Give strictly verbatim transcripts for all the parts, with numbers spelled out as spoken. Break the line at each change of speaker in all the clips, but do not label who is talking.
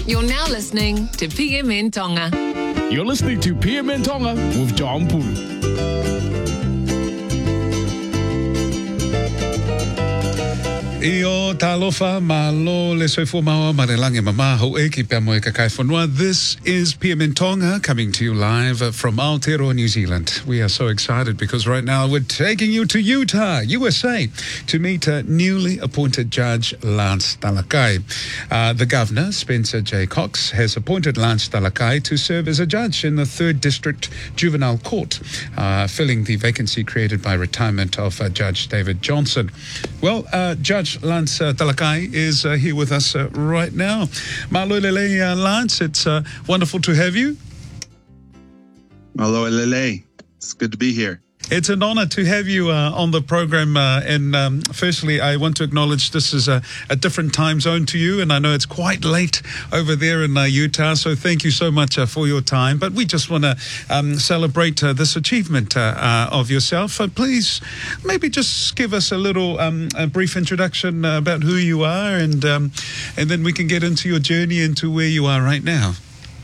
You're now listening to P M N Tonga.
You're listening to P M N Tonga with John Pulu.
Io talofa malo le soifo maua marelange mama ho e ki pia moe kakai whanua. This is P M N Tonga coming to you live from Aotearoa, New Zealand. We are so excited because right now we're taking you to Utah, U S A, to meet a newly appointed Judge Lance Talakai. Uh, the Governor, Spencer J. Cox, has appointed Lance Talakai to serve as a judge in the third District Juvenile Court, uh, filling the vacancy created by retirement of uh, Judge David Johnson. Well, uh, Judge Lance uh, Talakai is uh, here with us uh, right now. Malo lele, uh, Lance, it's uh, wonderful to have you.
Malo lele, it's good to be here.
It's an honor to have you uh, on the program. Uh, and um, firstly, I want to acknowledge this is a, a different time zone to you. And I know it's quite late over there in uh, Utah. So thank you so much uh, for your time. But we just want to um, celebrate uh, this achievement uh, uh, of yourself. Uh, please, maybe just give us a little um, a brief introduction uh, about who you are. And, um, and then we can get into your journey into where you are right now.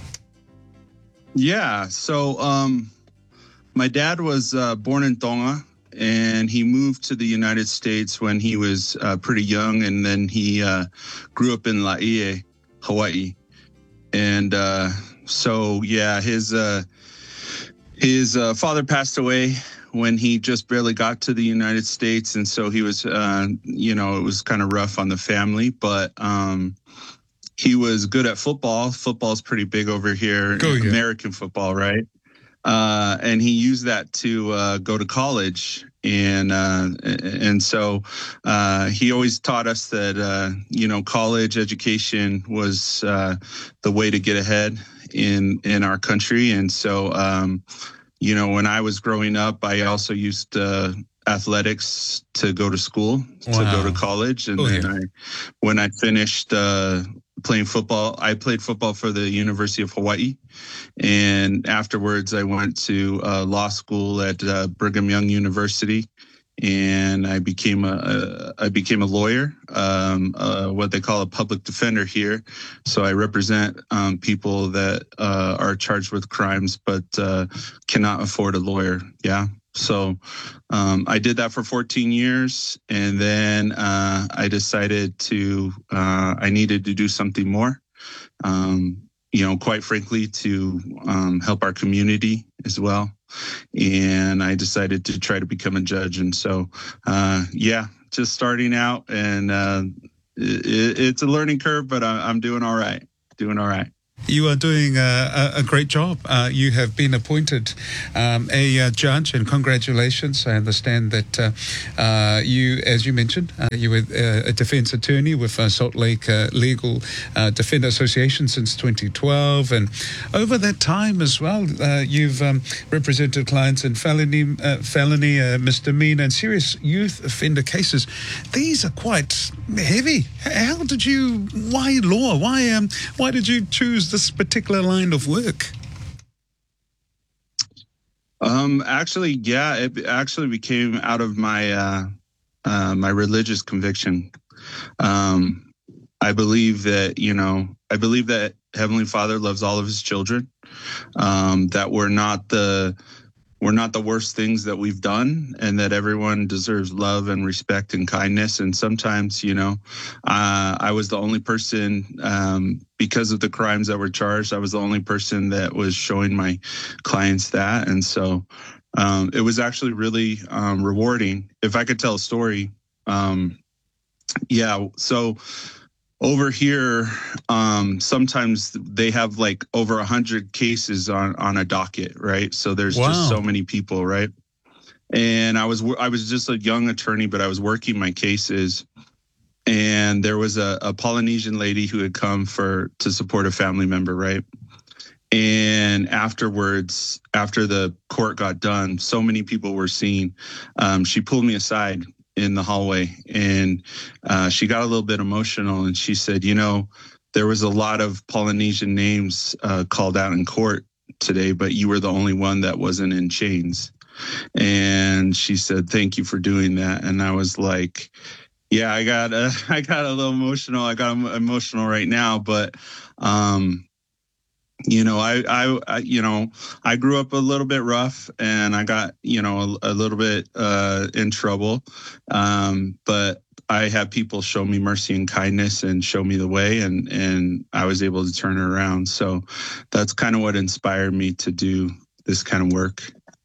Yeah, so... Um My dad was uh, born in Tonga, and he moved to the United States when he was uh, pretty young, and then he uh, grew up in Laie, Hawaii. And uh, so, yeah, his uh, his uh, father passed away when he just barely got to the United States, and so he was, uh, you know, it was kind of rough on the family, but um, he was good at football. Football's pretty big over here,
Go, yeah.
American football, right? Uh, and he used that to uh, go to college. And uh, and so uh, he always taught us that, uh, you know, college education was uh, the way to get ahead in, in our country. And so, um, you know, when I was growing up, I also used uh, athletics to go to school, wow. to go to college. And oh, then yeah. I, when I finished uh, playing football, I played football for the University of Hawaii. And afterwards, I went to uh, law school at uh, Brigham Young University, and I became a, a I became a lawyer, um, uh, what they call a public defender here. So I represent um, people that uh, are charged with crimes but uh, cannot afford a lawyer. Yeah. So um, I did that for fourteen years, and then uh, I decided to uh, I needed to do something more. Um, you know, quite frankly, to um, help our community as well. And I decided to try to become a judge. And so, uh, yeah, just starting out, and uh, it, it's a learning curve, but I, I'm doing all right, doing all right.
You are doing a, a great job. Uh, you have been appointed um, a uh, judge, and congratulations. I understand that uh, uh, you, as you mentioned, uh, you were uh, a defense attorney with uh, Salt Lake uh, Legal uh, Defender Association since twenty twelve. And over that time as well, uh, you've um, represented clients in felony, uh, felony uh, misdemeanor, and serious youth offender cases. These are quite heavy. How did you, why law? Why, um, why did you choose this particular line of work?
Um, actually, yeah, it actually became out of my uh, uh, my religious conviction. Um, I believe that, you know, I believe that Heavenly Father loves all of his children, um, that we're not the We're not the worst things that we've done, and that everyone deserves love and respect and kindness. And sometimes, you know, uh, I was the only person, um, because of the crimes that were charged, I was the only person that was showing my clients that. And so um, it was actually really um, rewarding. If I could tell a story, um, yeah, so... Over here, um, sometimes they have like over a hundred cases on, on a docket, right? So there's wow. just so many people, right? And I was I was just a young attorney, but I was working my cases, and there was a, a Polynesian lady who had come for to support a family member, right? And afterwards, after the court got done, so many people were seen. Um, she pulled me aside in the hallway, and uh, she got a little bit emotional, and she said, you know, there was a lot of Polynesian names uh, called out in court today, but you were the only one that wasn't in chains. And she said, thank you for doing that. And I was like, yeah, I got uh, I got a little emotional. I got emotional right now, but um, you know, I, I, I, you know, I grew up a little bit rough, and I got, you know, a, a little bit uh, in trouble. Um, but I had people show me mercy and kindness and show me the way, and and I was able to turn it around. So that's kind of what inspired me to do this kind of work.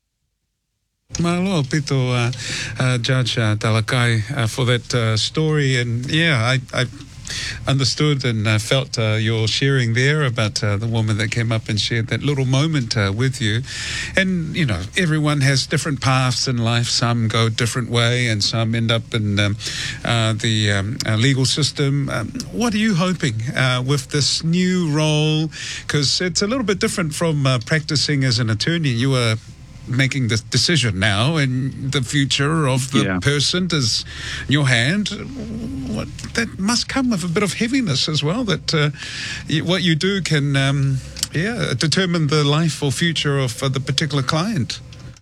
Malo, pito, uh, uh, Judge uh, Talakai, uh, for that uh, story. And yeah, I, I understood and uh, felt uh, your sharing there about uh, the woman that came up and shared that little moment uh, with you. And, you know, everyone has different paths in life. Some go a different way, and some end up in um, uh, the um, uh, legal system. Um, what are you hoping uh, with this new role? Because it's a little bit different from uh, practicing as an attorney. You are making the decision now, and the future of the yeah. person is in your hand. What, that must come with a bit of heaviness as well, that uh, you, what you do can um, yeah, determine the life or future of uh, the particular client.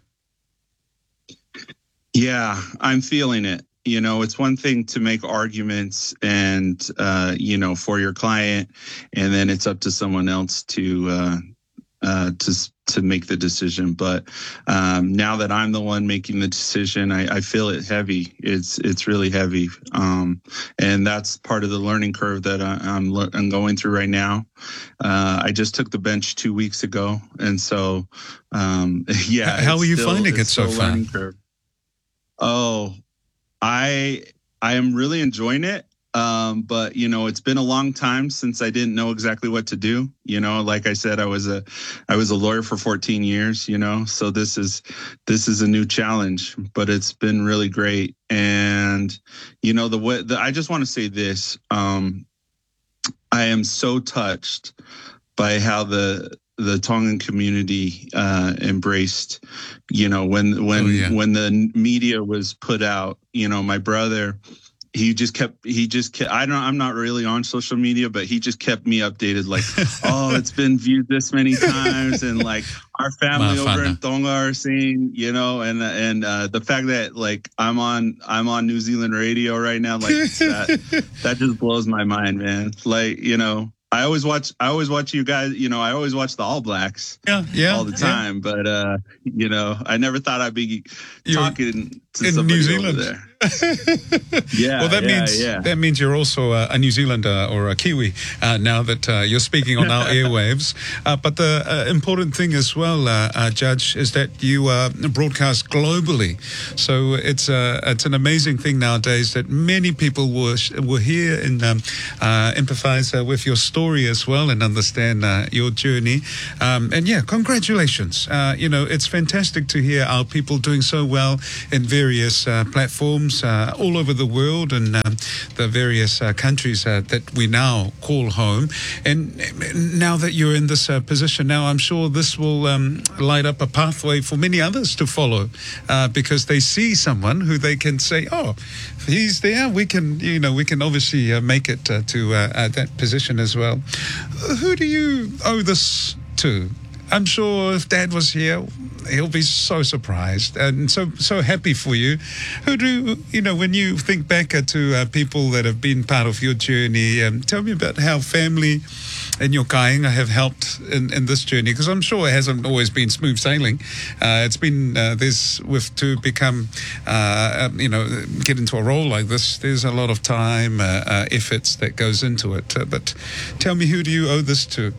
Yeah, I'm feeling it. You know, it's one thing to make arguments and, uh, you know, for your client, and then it's up to someone else to, uh, uh, to, to make the decision. But um, now that I'm the one making the decision, I, I feel it heavy. It's it's really heavy, um, and that's part of the learning curve that I, I'm I'm going through right now. Uh, I just took the bench two weeks ago, and so um, yeah.
How are you
still,
finding it so far?
Curve. Oh, I I am really enjoying it. Um, but you know, it's been a long time since I didn't know exactly what to do. You know, like I said, I was a, I was a lawyer for fourteen years, you know, so this is, this is a new challenge, but it's been really great. And, you know, the way the, I just want to say this, um, I am so touched by how the, the Tongan community uh, embraced, you know, when, when, oh, yeah. when the media was put out, you know, my brother, He just kept, he just kept, I don't, I'm not really on social media, but he just kept me updated. Like, oh, it's been viewed this many times. And like our family over in Tonga are seeing, you know, and, and uh, the fact that like I'm on, I'm on New Zealand radio right now. Like that, that just blows my mind, man. Like, you know, I always watch, I always watch you guys, you know, I always watch the All Blacks
yeah, yeah,
all the time, yeah. but, uh, you know, I never thought I'd be
You're
talking to
in
somebody
New Zealand.
over there. yeah.
Well, that
yeah,
means
yeah.
that means you're also a, a New Zealander or a Kiwi uh, now that uh, you're speaking on our airwaves. Uh, but the uh, important thing as well, uh, uh, Judge, is that you uh, broadcast globally. So it's uh, it's an amazing thing nowadays that many people will will hear and um, uh, empathize uh, with your story as well and understand uh, your journey. Um, and yeah, congratulations. Uh, you know, it's fantastic to hear our people doing so well in various uh, platforms uh, all over the world and um, the various uh, countries uh, that we now call home. And now that you're in this uh, position now, I'm sure this will um, light up a pathway for many others to follow uh, because they see someone who they can say, oh, he's there. We can, you know, we can obviously uh, make it uh, to uh, uh, that position as well. Who do you owe this to? I'm sure if Dad was here, he'll be so surprised and so so happy for you. Who do, you know, when you think back uh, to uh, people that have been part of your journey, um, tell me about how family and your kāinga have helped in, in this journey, because I'm sure it hasn't always been smooth sailing. Uh, it's been, uh, there's, with to become, uh, you know, get into a role like this, there's a lot of time, uh, uh, efforts that goes into it. Uh, but tell me, who do you owe this to?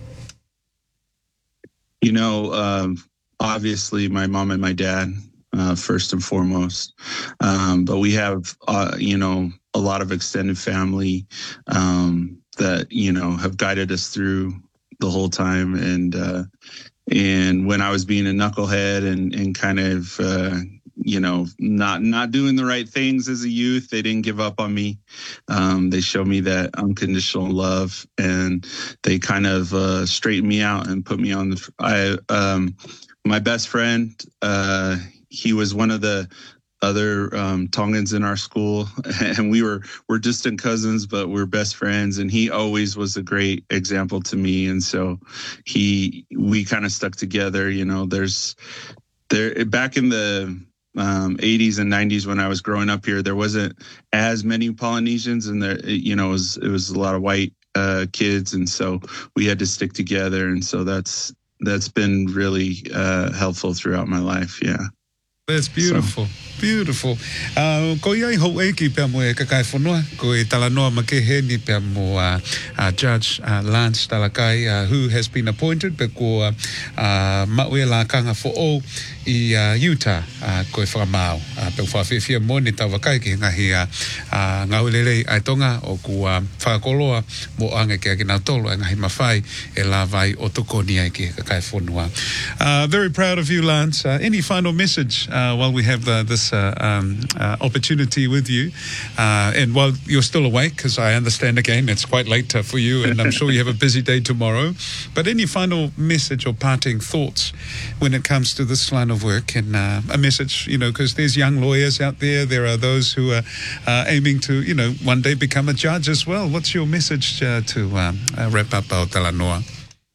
You know, um, obviously my mom and my dad, uh, first and foremost. Um, but we have, uh, you know, a lot of extended family um, that, you know, have guided us through the whole time. And uh, and when I was being a knucklehead and, and kind of, uh, you know, not not doing the right things as a youth, they didn't give up on me. Um, they showed me that unconditional love, and they kind of uh, straightened me out and put me on the. I um, my best friend, uh, he was one of the other um, Tongans in our school, and we were we're distant cousins, but we're best friends. And he always was a great example to me, and so he we kind of stuck together. You know, there's there back in the um, eighties and nineties when I was growing up here, there wasn't as many Polynesians, and there, you know, it was, it was a lot of white uh, kids, and so we had to stick together, and so that's that's been really uh, helpful throughout my life. Yeah.
That's beautiful. So. Beautiful. Uh, ko iai hou e ki pia mo e kakai whanua, ko e talanoa ma ke he ni pia mo uh, uh, Judge uh, Lance Talakai, uh, who has been appointed, pe ko uh, uh, maue la kanga fo o i uh, Utah, uh, ko e whakamau. Uh, pe whawhiwhia mo ni tawakai ki ngahi uh, uh, ngaulelei ai tonga o ku uh, whakakoloa mo anga ki a ki nau tolo e ngahi mawhai e la vai o toko ni ai ki kakai whanua. Uh, very proud of you, Lance. Uh, any final message uh, while we have the, this Uh, um, uh, opportunity with you, uh, and while you're still awake, because I understand again it's quite late uh, for you, and I'm sure you have a busy day tomorrow, but any final message or parting thoughts when it comes to this line of work, and uh, a message, you know, because there's young lawyers out there, there are those who are uh, aiming to, you know, one day become a judge as well. What's your message uh, to um, uh, wrap up Aotearoa?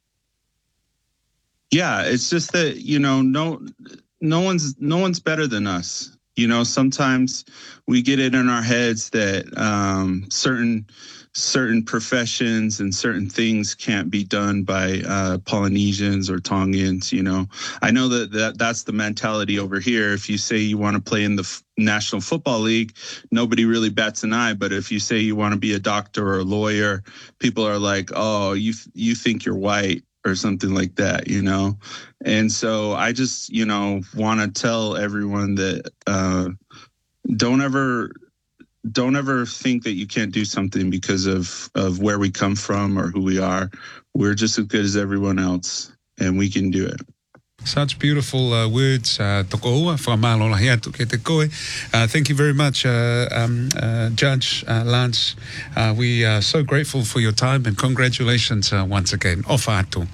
Yeah, it's just that, you know, no, no one's no one's better than us. You know, sometimes we get it in our heads that um, certain certain professions and certain things can't be done by uh, Polynesians or Tongans. You know, I know that, that that's the mentality over here. If you say you want to play in the F- National Football League, nobody really bats an eye. But if you say you want to be a doctor or a lawyer, people are like, "Oh, you you think you're white," or something like that, you know? And so I just, you know, want to tell everyone that uh, don't ever, don't ever think that you can't do something because of, of where we come from or who we are. We're just as good as everyone else, and we can do it.
Such beautiful uh, words, uh, toko ua, whakamālolahi atu ke te koe. Uh, thank you very much, uh, um, uh, Judge uh, Lance. Uh, we are so grateful for your time, and congratulations uh, once again. Ofa atu.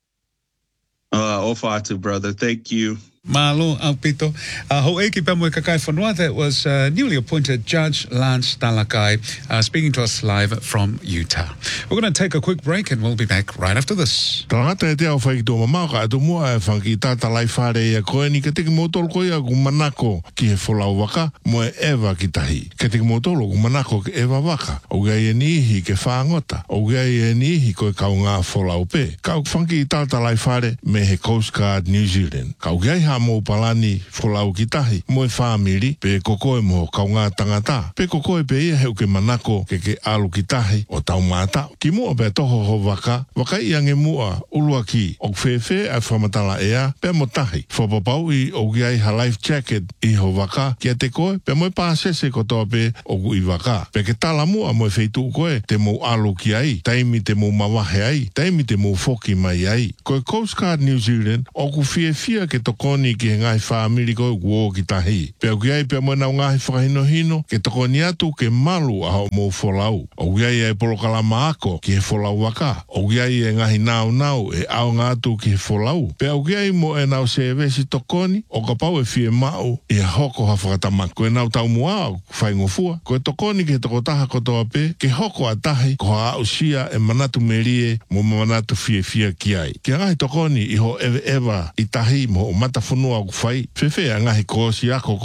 Uh, ofa atu, brother. Thank you.
Malo Aupito. Uh, Ho'eki Pamwe Kakai Whanua. That was uh, newly appointed Judge Lance Talakai uh, speaking to us live from Utah. We're going to take a quick break and we'll be back right after this.
Tangata e te au whaiki tō mamau ka atu mua e whanki tāta lai whare e koe ni ka teki motolo koe a ku manako ki he wholau waka mo e ewa ki tahi. Ka teki motolo ku manako ki ewa waka. O gai e nihi ke whaangota. O gai e nihi koe kau ngā wholau pe. Kau whanki tāta lai whare me he Coast Guard New Zealand. Kau gai ha mo palani wholau ki tahi mo e whamiri pe kokoe mo kau ngā tangata. Pe kokoe pe ia heu ke manako ke ke alu ki tahi o tau mata. Ki mua pe toho ho waka, waka i ange mua ulua ki o kwewhe a whamatala ea pe mo tahi. Whapapau i o giai ha life jacket i ho waka ki a te koe pe mo e pāsese ko toa pe o ku i waka. Pe ke tala mua mo e wheitu koe te mo alu ki ai, taimi te mo mawahe ai, taimi te mo foki mai ai. Koe Coast Guard New Zealand o ku fie fia ke tokoni ki he ngai whaamiri koe kuo ki tahi. Pea ukiai pea mo nau ngai whakahino hino ke tokoni atu ke malu a hao mo wholau. O ukiai e polokalama ako ki he wholau waka. O ukiai e ngahi nau nau e ao ngā atu ki he wholau. Pea ukiai mo e nau se vesi tokoni o ka pau e fie mau i a hoko ha whakatamak. Koe nau tau mua o whaingofua. Koe tokoni ke toko taha kotoa pe ke hoko a tahi ko ha usia e manatu merie mo manatu fie fie ki ai. Ke ngai tokoni i ho ewe ewa i tahi mo mata whanua ku whai. Whewhea ngahi kōsi ako